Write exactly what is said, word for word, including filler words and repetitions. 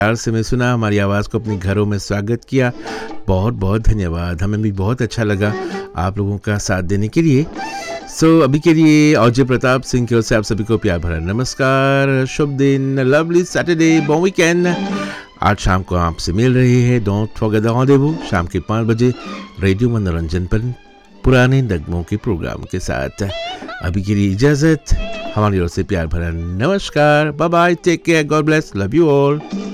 प्यार से मैं सुना, हमारी आवाज़ को अपने घरों में स्वागत किया। बहुत बहुत धन्यवाद, हमें भी बहुत अच्छा लगा आप लोगों का साथ देने के लिए। सो so, अभी के लिए अजय प्रताप सिंह की ओर से आप सभी को प्यार भरा नमस्कार, शुभ दिन, लवली सैटरडे, बॉन वीकेंड। आज शाम को आपसे मिल रहे हैं डोंट फॉरगेट द rendezvous शाम के पाँच बजे रेडियो मनोरंजन पर पुराने नगमों के प्रोग्राम के साथ। अभी के लिए इजाज़त, हमारी ओर से प्यार भरा नमस्कार, bye bye, take care, God bless, love you all.